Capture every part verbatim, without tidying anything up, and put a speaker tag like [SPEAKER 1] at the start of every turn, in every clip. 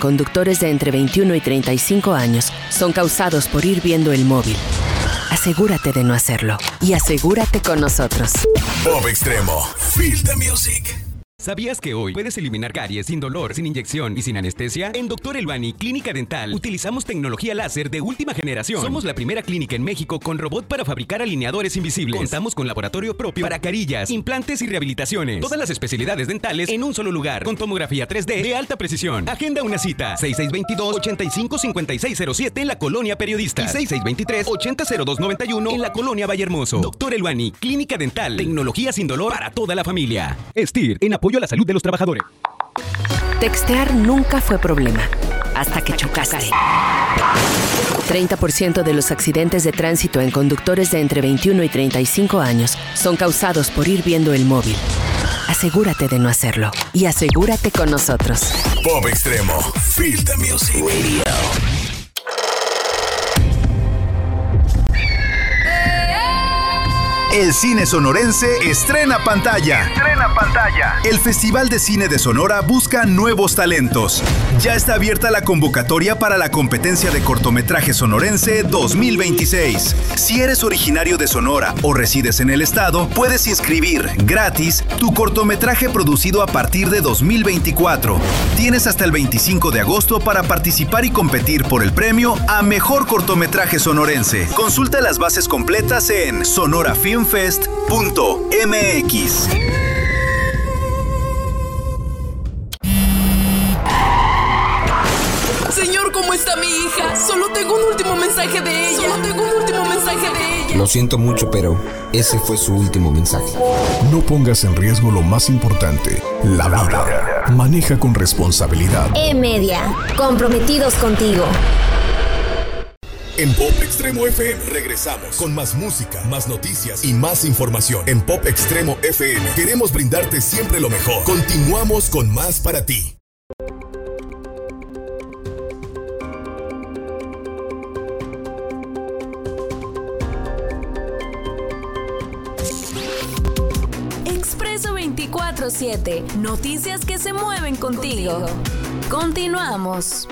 [SPEAKER 1] conductores de entre veintiuno y treinta y cinco años son causados por ir viendo el móvil. Asegúrate de no hacerlo y asegúrate con nosotros.
[SPEAKER 2] Pop Extremo, Feel the Music.
[SPEAKER 3] ¿Sabías que hoy puedes eliminar caries sin dolor, sin inyección y sin anestesia? En Doctor Elbani Clínica Dental utilizamos tecnología láser de última generación. Somos la primera clínica en México con robot para fabricar alineadores invisibles. Contamos con laboratorio propio para carillas, implantes y rehabilitaciones. Todas las especialidades dentales en un solo lugar, con tomografía tres D de alta precisión. Agenda una cita, seis seis dos dos, ocho cinco cinco seis cero siete en la Colonia Periodista y seis seis dos tres, ocho cero cero dos nueve uno en la Colonia Vallehermoso. Doctor Elbani Clínica Dental, tecnología sin dolor para toda la familia. Estir, en apoyo a la salud de los trabajadores.
[SPEAKER 1] Textear nunca fue problema, hasta que chocaste. treinta por ciento de los accidentes de tránsito en conductores de entre veintiuno y treinta y cinco años son causados por ir viendo el móvil. Asegúrate de no hacerlo y asegúrate con nosotros.
[SPEAKER 2] Pop Extremo, Feel the Music Radio.
[SPEAKER 4] El cine sonorense estrena pantalla.
[SPEAKER 5] Estrena pantalla.
[SPEAKER 4] El Festival de Cine de Sonora busca nuevos talentos. Ya está abierta la convocatoria para la competencia de cortometraje sonorense dos mil veintiséis. Si eres originario de Sonora o resides en el estado, puedes inscribir gratis tu cortometraje producido a partir de dos mil veinticuatro. Tienes hasta el veinticinco de agosto para participar y competir por el premio a Mejor Cortometraje Sonorense. Consulta las bases completas en sonora film fest punto m x.
[SPEAKER 6] Señor, ¿cómo está mi hija? Solo tengo un último mensaje de ella. Solo tengo un último mensaje de ella.
[SPEAKER 7] Lo siento mucho, pero ese fue su último mensaje.
[SPEAKER 2] No pongas en riesgo lo más importante, la vida. Maneja con responsabilidad.
[SPEAKER 8] E-Media, comprometidos contigo.
[SPEAKER 2] En Pop Extremo F M regresamos con más música, más noticias y más información. En Pop Extremo F M queremos brindarte siempre lo mejor. Continuamos con más para ti.
[SPEAKER 8] Expreso veinticuatro siete. Noticias que se mueven contigo. contigo. Continuamos.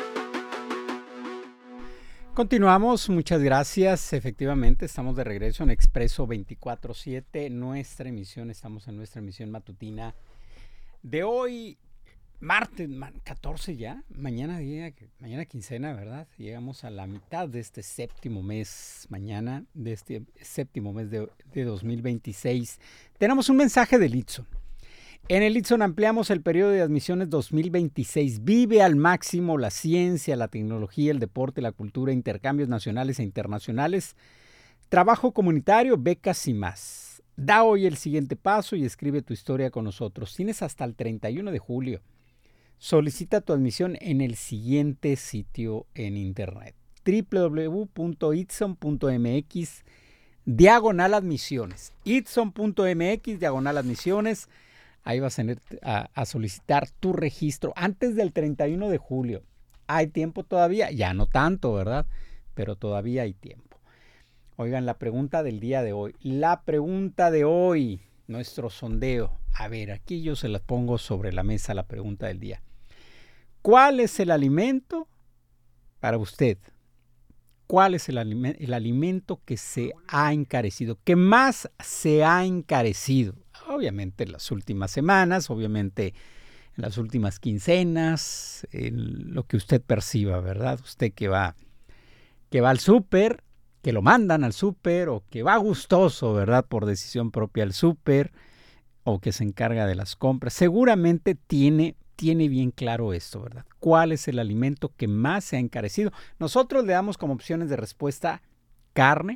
[SPEAKER 9] Continuamos, muchas gracias. Efectivamente, estamos de regreso en Expreso veinticuatro siete, nuestra emisión, estamos en nuestra emisión matutina de hoy, martes, catorce ya, mañana día, mañana quincena, ¿verdad? Llegamos a la mitad de este séptimo mes, mañana, de este séptimo mes de, de dos mil veintiséis. Tenemos un mensaje del Itson. En el Itson ampliamos el periodo de admisiones dos mil veintiséis. Vive al máximo la ciencia, la tecnología, el deporte, la cultura, intercambios nacionales e internacionales, trabajo comunitario, becas y más. Da hoy el siguiente paso y escribe tu historia con nosotros. Tienes hasta el treinta y uno de julio. Solicita tu admisión en el siguiente sitio en internet: doble u doble u doble u punto itson punto m x diagonal admisiones. itson punto m x diagonal admisiones. Ahí vas a, tener a, a solicitar tu registro antes del treinta y uno de julio. ¿Hay tiempo todavía? Ya no tanto, ¿verdad? Pero todavía hay tiempo. Oigan, la pregunta del día de hoy. La pregunta de hoy, nuestro sondeo. A ver, aquí yo se la pongo sobre la mesa, la pregunta del día. ¿Cuál es el alimento para usted? ¿Cuál es el, alime- el alimento que se ha encarecido? ¿Qué más se ha encarecido? Obviamente en las últimas semanas, obviamente en las últimas quincenas, en lo que usted perciba, ¿verdad? Usted que va, que va al súper, que lo mandan al súper, o que va gustoso, ¿verdad? Por decisión propia al súper, o que se encarga de las compras, seguramente tiene, tiene bien claro esto, ¿verdad? ¿Cuál es el alimento que más se ha encarecido? Nosotros le damos como opciones de respuesta carne,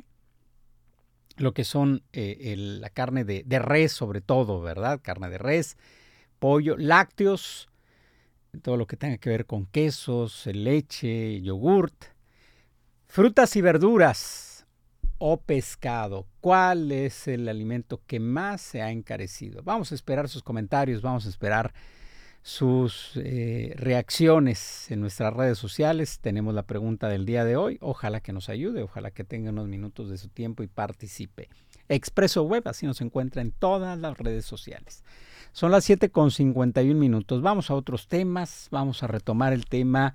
[SPEAKER 9] lo que son eh, el, la carne de, de res sobre todo, ¿verdad? Carne de res, pollo, lácteos, todo lo que tenga que ver con quesos, leche, yogurt, frutas y verduras o pescado. ¿Cuál es el alimento que más se ha encarecido? Vamos a esperar sus comentarios, vamos a esperar sus eh, reacciones en nuestras redes sociales. Tenemos la pregunta del día de hoy. Ojalá que nos ayude, ojalá que tenga unos minutos de su tiempo y participe. Expreso Web, así nos encuentra en todas las redes sociales. Son las siete con cincuenta y un minutos. Vamos a otros temas. Vamos a retomar el tema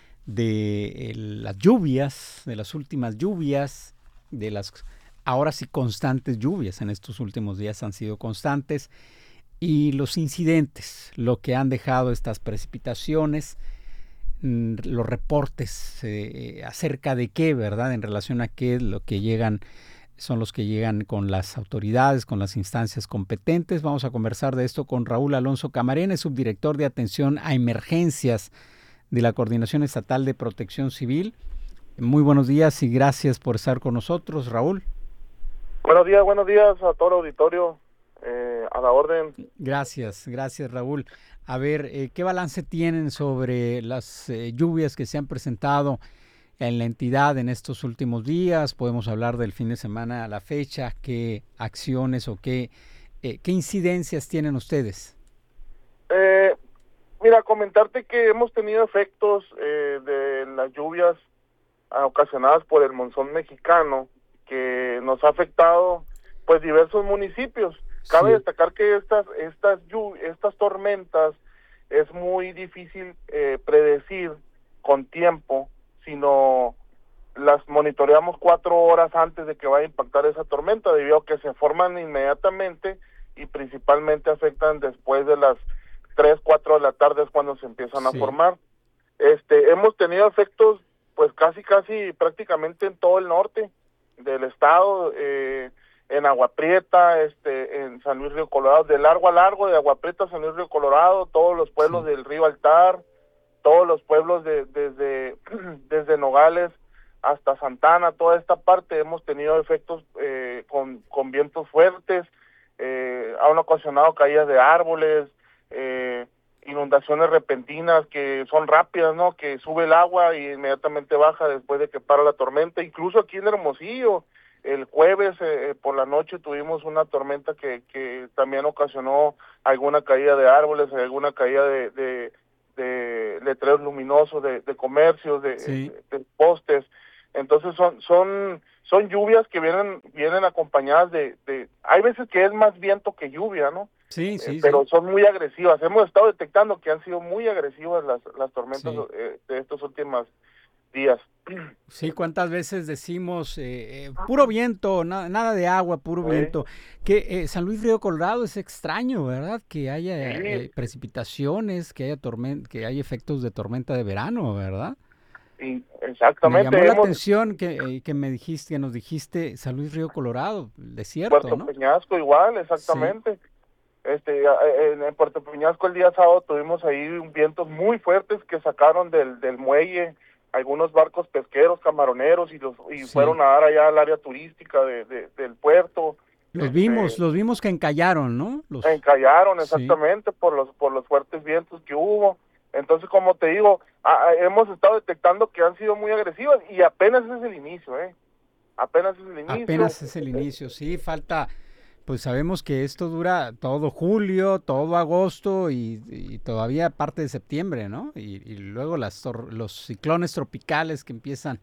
[SPEAKER 9] de el, las lluvias, de las últimas lluvias, de las ahora sí constantes lluvias. En estos últimos días han sido constantes. Y los incidentes, lo que han dejado estas precipitaciones, los reportes eh, acerca de qué, ¿verdad? En relación a qué, lo que llegan, son los que llegan con las autoridades, con las instancias competentes. Vamos a conversar de esto con Raúl Alonso Camarena, subdirector de atención a emergencias de la Coordinación Estatal de Protección Civil. Muy buenos días y gracias por estar con nosotros, Raúl.
[SPEAKER 5] Buenos días, buenos días a todo el auditorio, eh, a la orden.
[SPEAKER 9] Gracias, gracias, Raúl. A ver, eh, ¿qué balance tienen sobre las eh, lluvias que se han presentado en la entidad en estos últimos días? Podemos hablar del fin de semana a la fecha. ¿Qué acciones o qué, eh, qué incidencias tienen ustedes?
[SPEAKER 5] Eh, mira, comentarte que hemos tenido efectos eh, de las lluvias ocasionadas por el monzón mexicano, que nos ha afectado pues diversos municipios. Cabe sí. destacar que estas estas estas tormentas es muy difícil eh, predecir con tiempo, sino las monitoreamos cuatro horas antes de que vaya a impactar esa tormenta, debido a que se forman inmediatamente y principalmente afectan después de las tres, cuatro de la tarde es cuando se empiezan sí. a formar. Este, hemos tenido efectos pues casi casi prácticamente en todo el norte del estado, eh, en Agua Prieta, este, en San Luis Río Colorado, de largo a largo, de Agua Prieta a San Luis Río Colorado, todos los pueblos sí. del río Altar, todos los pueblos de, desde, desde Nogales hasta Santana, toda esta parte hemos tenido efectos eh, con, con vientos fuertes, eh, han ocasionado caídas de árboles, eh, inundaciones repentinas que son rápidas, ¿no? Que sube el agua y inmediatamente baja después de que para la tormenta. Incluso aquí en Hermosillo, el jueves eh, por la noche tuvimos una tormenta que, que también ocasionó alguna caída de árboles, alguna caída de, de, de letreros luminosos, de, de comercios, de, sí. de, de postes. Entonces son son son lluvias que vienen vienen acompañadas de, de hay veces que es más viento que lluvia, ¿no?
[SPEAKER 9] Sí, sí,
[SPEAKER 5] eh, pero
[SPEAKER 9] sí.
[SPEAKER 5] son muy agresivas. Hemos estado detectando que han sido muy agresivas las las tormentas sí. eh, de estos últimos días.
[SPEAKER 9] Sí, ¿cuántas veces decimos eh, eh, puro viento, na, nada de agua, puro sí. viento? Que eh, San Luis Río Colorado es extraño, ¿verdad? Que haya sí. eh, precipitaciones, que haya tormenta, que haya efectos de tormenta de verano, ¿verdad?
[SPEAKER 5] Sí, exactamente.
[SPEAKER 9] Me llamó la
[SPEAKER 5] hemos...
[SPEAKER 9] atención que, eh, que me dijiste, que nos dijiste San Luis Río Colorado, desierto,
[SPEAKER 5] Puerto
[SPEAKER 9] ¿no?
[SPEAKER 5] Peñasco igual, exactamente. Sí. Este, en, en Puerto Peñasco el día sábado tuvimos ahí vientos muy fuertes que sacaron del, del muelle algunos barcos pesqueros, camaroneros y los y sí. fueron a dar allá al área turística de, de del puerto.
[SPEAKER 9] Los este, vimos, los vimos que encallaron, ¿no? Los...
[SPEAKER 5] Encallaron exactamente sí. por los por los fuertes vientos que hubo. Entonces, como te digo, a, hemos estado detectando que han sido muy agresivas y apenas es el inicio, ¿eh? Apenas es el inicio.
[SPEAKER 9] Apenas es el inicio, sí, falta, pues sabemos que esto dura todo julio, todo agosto y, y todavía parte de septiembre, ¿no? Y, y luego las los ciclones tropicales que empiezan,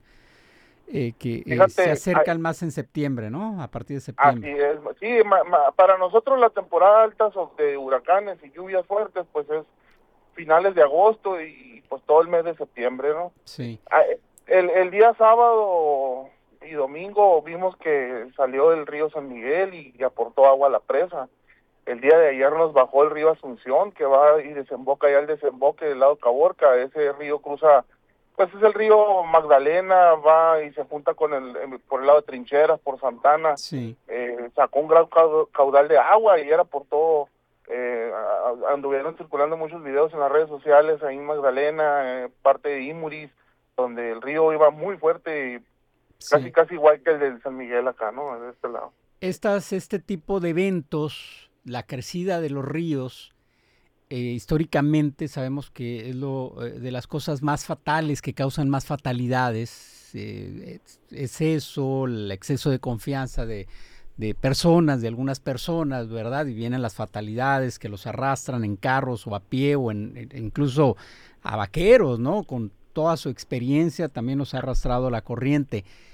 [SPEAKER 9] eh, que Fíjate, eh, se acercan hay, más en septiembre, ¿no? A partir de septiembre.
[SPEAKER 5] Así es, sí, ma, ma, para nosotros la temporada alta de huracanes y lluvias fuertes, pues es finales de agosto y pues todo el mes de septiembre, ¿no?
[SPEAKER 9] Sí.
[SPEAKER 5] El, el día sábado y domingo vimos que salió el río San Miguel y, y aportó agua a la presa. El día de ayer nos bajó el río Asunción, que va y desemboca ya el desemboque del lado Caborca. Ese río cruza, pues es el río Magdalena, va y se junta con el, por el lado de Trincheras, por Santana.
[SPEAKER 9] Sí.
[SPEAKER 5] Eh, sacó un gran caudal de agua y ayer aportó. Eh, anduvieron circulando muchos videos en las redes sociales ahí en Magdalena, eh, parte de Imuris, donde el río iba muy fuerte y sí. casi casi igual que el de San Miguel acá, ¿no? De este lado.
[SPEAKER 9] Estas, este tipo de eventos, la crecida de los ríos, eh, históricamente sabemos que es lo eh, de las cosas más fatales, que causan más fatalidades, eh, es, es eso, el exceso de confianza de de personas, de algunas personas, ¿verdad? Y vienen las fatalidades que los arrastran en carros o a pie o en, en, incluso a vaqueros, ¿no? Con toda su experiencia también los ha arrastrado la corriente. ¿Qué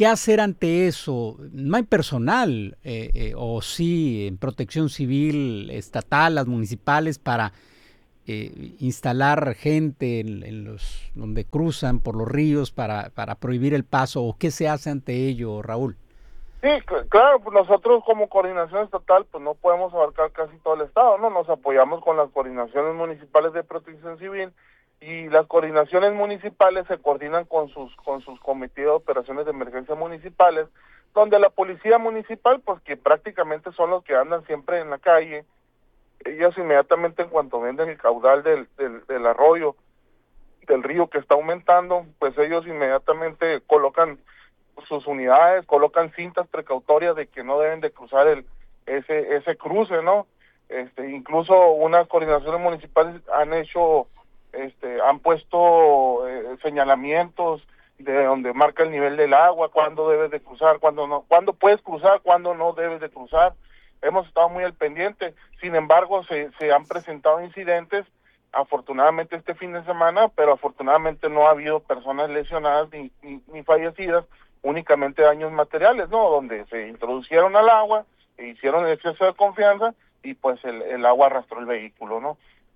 [SPEAKER 9] ¿qué hacer ante eso? No hay personal, eh, eh, o sí, en protección civil estatal, las municipales, para eh, instalar gente en, en los donde cruzan por los ríos para, para prohibir el paso, o qué se hace ante ello, Raúl.
[SPEAKER 5] Sí, cl- claro, pues nosotros como coordinación estatal pues no podemos abarcar casi todo el estado, ¿no? Nos apoyamos con las coordinaciones municipales de protección civil, y las coordinaciones municipales se coordinan con sus con sus comités de operaciones de emergencia municipales, donde la policía municipal, pues que prácticamente son los que andan siempre en la calle, ellos inmediatamente en cuanto ven el caudal del, del, del arroyo, del río que está aumentando, pues ellos inmediatamente colocan sus unidades, colocan cintas precautorias de que no deben de cruzar el ese ese cruce, ¿no? Este, incluso unas coordinaciones municipales han hecho Este, han puesto eh, señalamientos de donde marca el nivel del agua, cuándo debes de cruzar, cuándo no, cuándo puedes cruzar, cuándo no debes de cruzar. Hemos estado muy al pendiente. Sin embargo, se, se han presentado incidentes, afortunadamente este fin de semana, pero afortunadamente no ha habido personas lesionadas ni, ni, ni fallecidas, únicamente daños materiales, ¿no? Donde se introducieron al agua, e hicieron el exceso de confianza y pues el, el agua arrastró el vehículo, ¿no?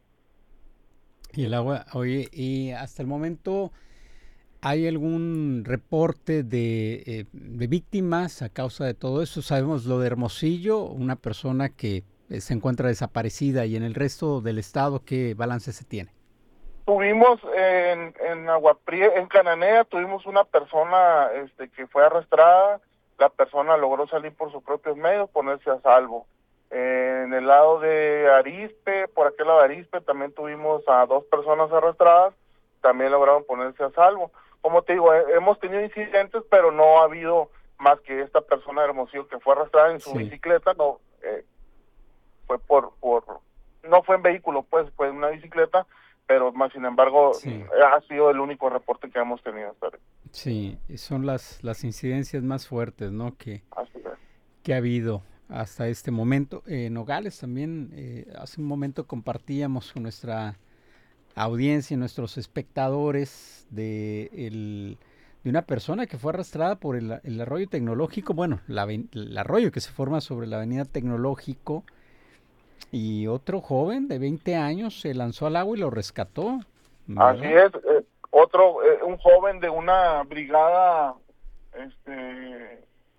[SPEAKER 9] Y el agua, oye, y hasta el momento, ¿hay algún reporte de, eh, de víctimas a causa de todo eso? Sabemos lo de Hermosillo, una persona que eh, se encuentra desaparecida, y en el resto del estado, ¿qué balance se tiene?
[SPEAKER 5] Tuvimos en, en Aguaprie, en Cananea, tuvimos una persona este, que fue arrastrada, la persona logró salir por sus propios medios, ponerse a salvo. En el lado de Arizpe, por aquel lado de Arizpe, también tuvimos a dos personas arrastradas, también lograron ponerse a salvo. Como te digo, eh, hemos tenido incidentes, pero no ha habido más que esta persona de Hermosillo que fue arrastrada en su sí. bicicleta, no eh, fue por, por, no fue en vehículo, pues fue en una bicicleta, pero más sin embargo sí. ha sido el único reporte que hemos tenido hasta ahora.
[SPEAKER 9] Sí, son las, las incidencias más fuertes, ¿no? Que,
[SPEAKER 5] Así es.
[SPEAKER 9] que ha habido hasta este momento. Eh, Nogales también, eh, hace un momento compartíamos con nuestra audiencia, nuestros espectadores, de, el, de una persona que fue arrastrada por el, el arroyo tecnológico, bueno, la, el arroyo que se forma sobre la avenida Tecnológico, y otro joven de veinte años se lanzó al agua y lo rescató, ¿verdad?
[SPEAKER 5] Así es, eh, otro, eh, un joven de una brigada, este...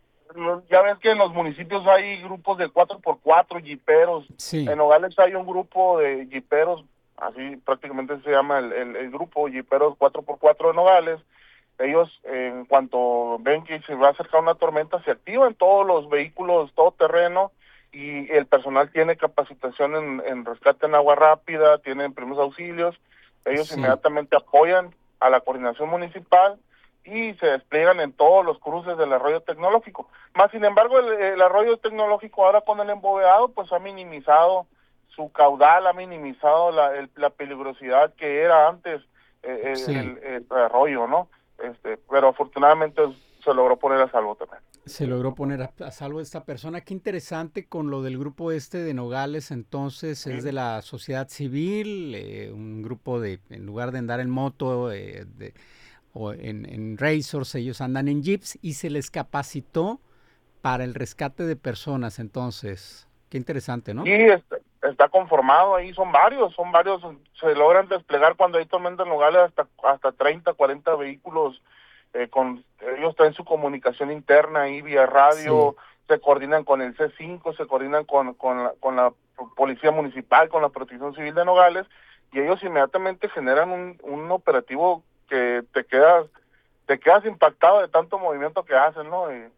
[SPEAKER 5] ya ves que en los municipios hay grupos de cuatro por cuatro, jiperos. Sí. En Nogales hay un grupo de jiperos, así prácticamente se llama el, el, el grupo jiperos cuatro por cuatro de Nogales. Ellos, eh, en cuanto ven que se va a acercar una tormenta, se activan todos los vehículos todoterreno, y el personal tiene capacitación en, en rescate en agua rápida, tienen primeros auxilios. Ellos sí. inmediatamente apoyan a la coordinación municipal y se despliegan en todos los cruces del arroyo tecnológico. Más sin embargo, el, el arroyo tecnológico ahora con el embovedado, pues ha minimizado su caudal, ha minimizado la, el, la peligrosidad que era antes eh, sí. el, el, el arroyo, ¿no? Este, pero afortunadamente se logró poner a salvo también.
[SPEAKER 9] Se logró poner a, a salvo esta persona. Qué interesante con lo del grupo este de Nogales, entonces, sí. es de la sociedad civil, eh, un grupo de, en lugar de andar en moto, eh, de... o en, en Razors, ellos andan en jeeps, y se les capacitó para el rescate de personas. Entonces, qué interesante, ¿no?
[SPEAKER 5] Sí, está, está conformado ahí, son varios, son varios, se logran desplegar cuando hay tormenta en Nogales hasta, hasta treinta, cuarenta vehículos, eh, con ellos traen su comunicación interna ahí vía radio, sí. se coordinan con el C cinco, se coordinan con, con, la, con la Policía Municipal, con la Protección Civil de Nogales, y ellos inmediatamente generan un, un operativo que te quedas te quedas impactado de tanto movimiento que hacen, ¿no? Y,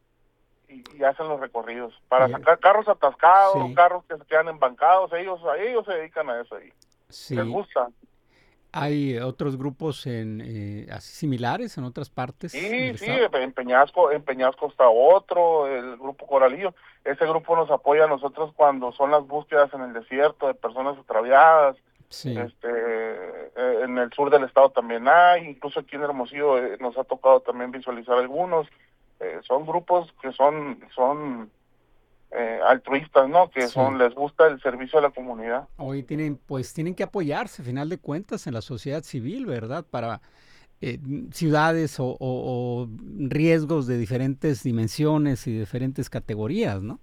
[SPEAKER 5] y, y hacen los recorridos para Bien. sacar carros atascados, sí. carros que se quedan embancados. Ellos ellos se dedican a eso ahí. Sí. Les gusta.
[SPEAKER 9] ¿Hay otros grupos en eh, así similares en otras partes?
[SPEAKER 5] Sí, sí, en Peñasco, en Peñasco está otro, el grupo Coralillo. Ese grupo nos apoya a nosotros cuando son las búsquedas en el desierto de personas extraviadas. Sí. Este, eh, en el sur del estado también hay, incluso aquí en Hermosillo eh, nos ha tocado también visualizar algunos. Eh, son grupos que son son eh, altruistas, ¿no? Que sí. son les gusta el servicio a la comunidad.
[SPEAKER 9] Hoy tienen, pues tienen que apoyarse, a final de cuentas, en la sociedad civil, ¿verdad? Para eh, ciudades o, o, o riesgos de diferentes dimensiones y diferentes categorías, ¿no?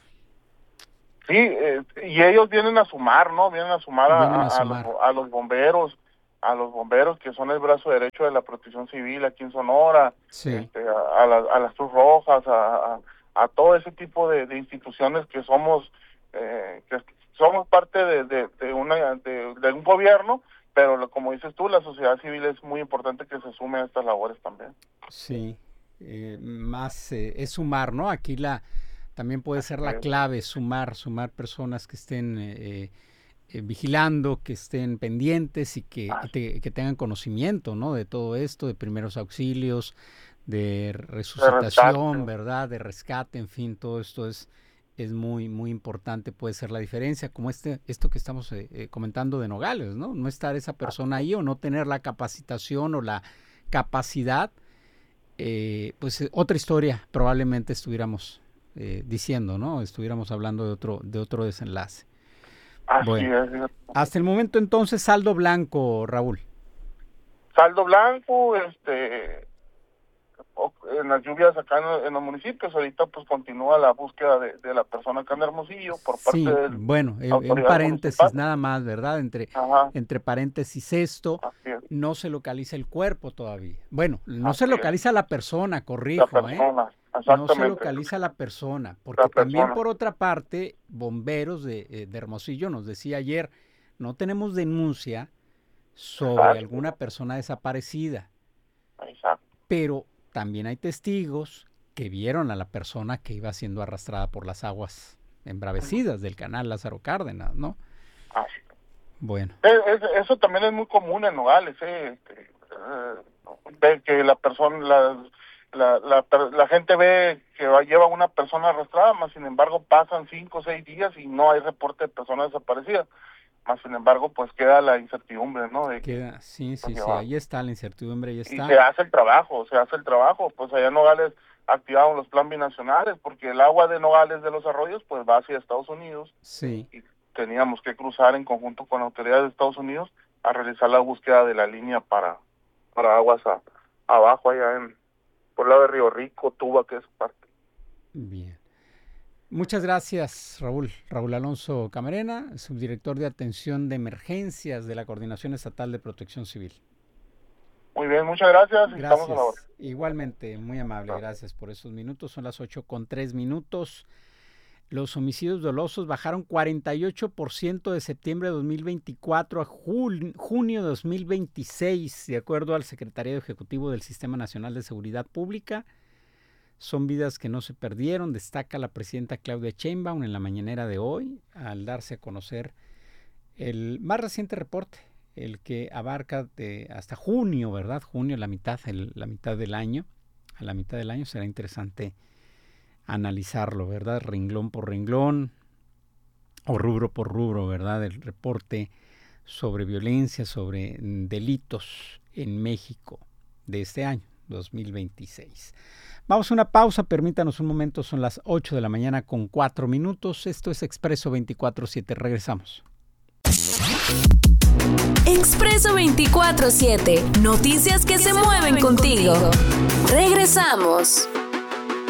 [SPEAKER 5] Sí, eh, y ellos vienen a sumar, ¿no? Vienen a sumar, a,
[SPEAKER 9] a,
[SPEAKER 5] a,
[SPEAKER 9] sumar.
[SPEAKER 5] A, los, a los bomberos, a los bomberos que son el brazo derecho de la Protección Civil aquí en Sonora,
[SPEAKER 9] sí.
[SPEAKER 5] este, a, a, la, a las Cruz Rojas, a, a, a todo ese tipo de, de instituciones que somos eh, que somos parte de, de, de una de, de un gobierno, pero como dices tú, la sociedad civil es muy importante que se sume a estas labores también.
[SPEAKER 9] Sí, eh, más eh, es sumar, ¿no? Aquí la también puede ser la clave, sumar, sumar personas que estén eh, eh, vigilando, que estén pendientes y que, ah. te, que tengan conocimiento, ¿no? De todo esto, de primeros auxilios, de resucitación, de ¿verdad? De rescate, en fin, todo esto es es muy muy importante, puede ser la diferencia, como este esto que estamos eh, eh, comentando de Nogales, ¿no? No estar esa persona ahí o no tener la capacitación o la capacidad, eh, pues eh, otra historia probablemente estuviéramos eh, diciendo, ¿no? Estuviéramos hablando de otro de otro desenlace.
[SPEAKER 5] Así
[SPEAKER 9] bueno,
[SPEAKER 5] es.
[SPEAKER 9] Hasta el momento entonces saldo blanco, Raúl.
[SPEAKER 5] Saldo blanco, este en las lluvias acá en, en los municipios, ahorita pues continúa la búsqueda de, de la persona acá en Hermosillo por parte
[SPEAKER 9] sí,
[SPEAKER 5] del
[SPEAKER 9] bueno, en, en paréntesis municipal. Nada más, ¿verdad? Entre, entre paréntesis esto, no se localiza el cuerpo todavía. Bueno, no Así se localiza es. la persona, corrijo,
[SPEAKER 5] la persona,
[SPEAKER 9] ¿eh? No se localiza la persona, porque la también persona. Por otra parte, bomberos de, de Hermosillo nos decía ayer, no tenemos denuncia sobre Exacto. alguna persona desaparecida.
[SPEAKER 5] Exacto.
[SPEAKER 9] Pero también hay testigos que vieron a la persona que iba siendo arrastrada por las aguas embravecidas del canal Lázaro Cárdenas, ¿no?
[SPEAKER 5] Ah,
[SPEAKER 9] bueno.
[SPEAKER 5] Es, es, eso también es muy común en Nogales, ¿eh? Este, eh, que la persona, la, la, la, la gente ve que va, lleva una persona arrastrada, más sin embargo pasan cinco o seis días y no hay reporte de persona desaparecida. Más sin embargo, pues queda la incertidumbre, ¿no? De
[SPEAKER 9] queda, sí, sí, sí, ahí está la incertidumbre, ahí está.
[SPEAKER 5] Y se hace el trabajo, se hace el trabajo, pues allá en Nogales activaron los planes binacionales, porque el agua de Nogales de los arroyos, pues va hacia Estados Unidos.
[SPEAKER 9] Sí.
[SPEAKER 5] Y teníamos que cruzar en conjunto con la autoridad de Estados Unidos a realizar la búsqueda de la línea para, para aguas a, abajo, allá en, por el lado de Río Rico, Tuba, que es parte.
[SPEAKER 9] Bien. Muchas gracias, Raúl. Raúl Alonso Camarena, subdirector de Atención de Emergencias de la Coordinación Estatal de Protección Civil.
[SPEAKER 5] Muy bien, muchas gracias.
[SPEAKER 9] Gracias. Estamos a la hora. Igualmente, muy amable. Gracias por esos minutos. Son las ocho con tres minutos. Los homicidios dolosos bajaron cuarenta y ocho por ciento de septiembre de dos mil veinticuatro a jul- junio de dos mil veintiséis, de acuerdo al Secretariado Ejecutivo del Sistema Nacional de Seguridad Pública. Son vidas que no se perdieron, destaca la presidenta Claudia Sheinbaum en la mañanera de hoy, al darse a conocer el más reciente reporte, el que abarca de hasta junio, ¿verdad? Junio, la mitad, el, la mitad del año. A la mitad del año será interesante analizarlo, ¿verdad? Renglón por renglón o rubro por rubro, ¿verdad? El reporte sobre violencia, sobre delitos en México de este año, dos mil veintiséis. Vamos a una pausa, permítanos un momento, son las ocho de la mañana con cuatro minutos. Esto es Expreso veinticuatro siete, regresamos.
[SPEAKER 8] Expreso veinticuatro siete, noticias que se mueven contigo. Regresamos.